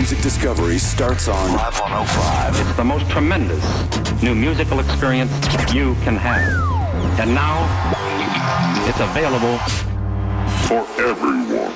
music discovery starts on Live 105. It's the most tremendous new musical experience you can have. And now, it's available for everyone.